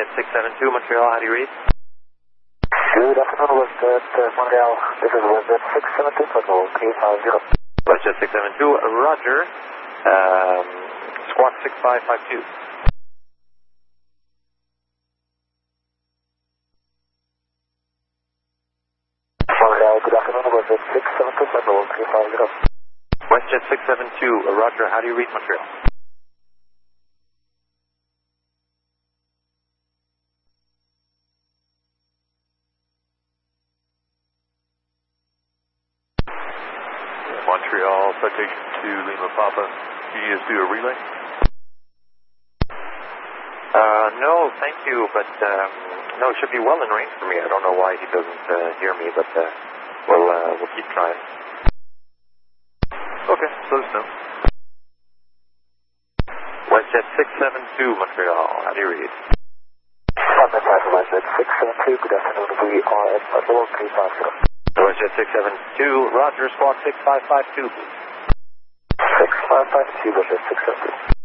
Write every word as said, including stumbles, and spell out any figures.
WestJet six seven two, Montreal, how do you read? Good afternoon, WestJet uh, Montreal. This is WestJet six seven two, Control three five zero. WestJet six seven two, Roger. Um, squawk six five five two. Montreal, good afternoon, WestJet six seven two, Control three five zero. WestJet six seven two, Roger, how do you read Montreal? Montreal, citation to Lima Papa. Can you just do a relay? Uh, no, thank you, but, um, no, it should be well in range for me. I don't know why he doesn't uh, hear me, but, uh, we'll, uh, we'll keep trying. Okay, let us know. WestJet six seven two, Montreal, how do you read? WestJet six seven two, good afternoon, we are at Control three five zero. WestJet six seven two, Roger, squawk six five five two, please. six five five two, WestJet six seven two.